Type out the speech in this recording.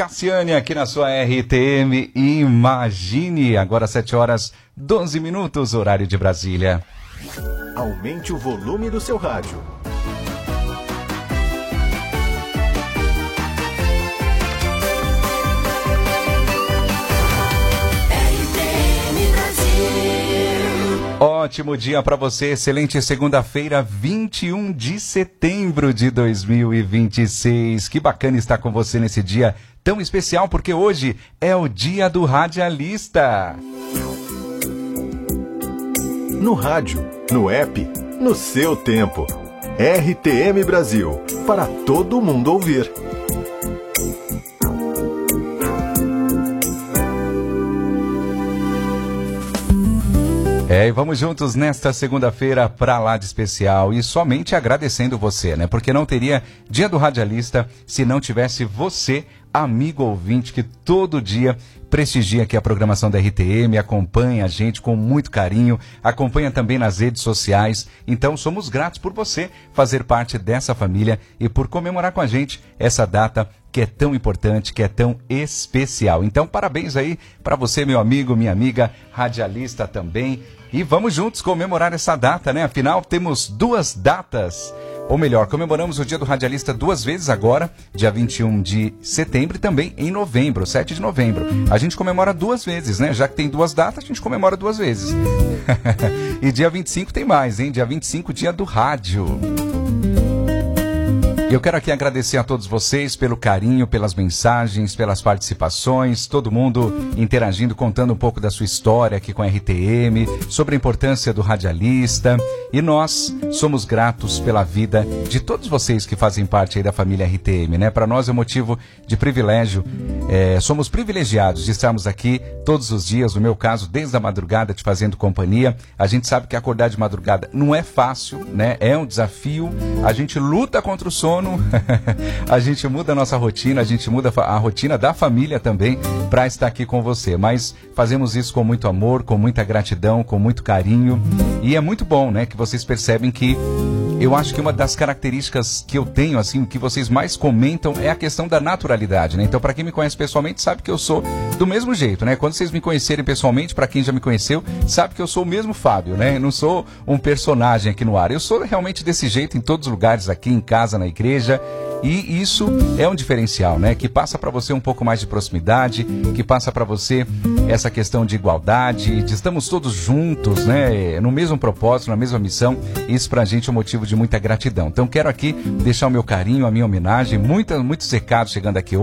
Cassiane aqui na sua RTM Imagine. Agora 7h12, horário de Brasília. Aumente o volume do seu rádio. Ótimo dia para você, excelente segunda-feira, 21 de setembro de 2026. Que bacana estar com você nesse dia tão especial, porque hoje é o Dia do Radialista. No rádio, no app, no seu tempo. RTM Brasil, para todo mundo ouvir. E vamos juntos nesta segunda-feira para lá de especial e somente agradecendo você, né? Porque não teria Dia do Radialista se não tivesse você, amigo ouvinte, que todo dia prestigia aqui a programação da RTM, acompanha a gente com muito carinho, acompanha também nas redes sociais. Então somos gratos por você fazer parte dessa família e por comemorar com a gente essa data que é tão importante, que é tão especial. Então parabéns aí para você, meu amigo, minha amiga, radialista também. E vamos juntos comemorar essa data, né? Afinal, temos duas datas. Ou melhor, comemoramos o Dia do Radialista duas vezes agora, dia 21 de setembro e também em novembro, 7 de novembro. A gente comemora duas vezes, né? Já que tem duas datas, a gente comemora duas vezes. E dia 25 tem mais, hein? Dia 25, Dia do Rádio. Eu quero aqui agradecer a todos vocês pelo carinho, pelas mensagens, pelas participações, todo mundo interagindo, contando um pouco da sua história aqui com a RTM, sobre a importância do radialista. E nós somos gratos pela vida de todos vocês que fazem parte aí da família RTM, né? Para nós é um motivo de privilégio, somos privilegiados de estarmos aqui todos os dias, no meu caso, desde a madrugada, te fazendo companhia. A gente sabe que acordar de madrugada não é fácil, né? É um desafio, a gente luta contra o sono, a gente muda a nossa rotina, a gente muda a rotina da família também para estar aqui com você, mas fazemos isso com muito amor, com muita gratidão, com muito carinho, e é muito bom, né, que vocês percebem que eu acho que uma das características que eu tenho, assim, que vocês mais comentam é a questão da naturalidade, né? Então, para quem me conhece pessoalmente, sabe que eu sou do mesmo jeito, né? Quando vocês me conhecerem pessoalmente, para quem já me conheceu, sabe que eu sou o mesmo Fábio, né? Eu não sou um personagem aqui no ar. Eu sou realmente desse jeito em todos os lugares, aqui em casa, na igreja. E isso é um diferencial, né? Que passa para você um pouco mais de proximidade, que passa para você essa questão de igualdade, de estamos todos juntos, né? No mesmo propósito, na mesma missão. Isso pra gente é um motivo de muita gratidão. Então quero aqui deixar o meu carinho, a minha homenagem, muitos recados chegando aqui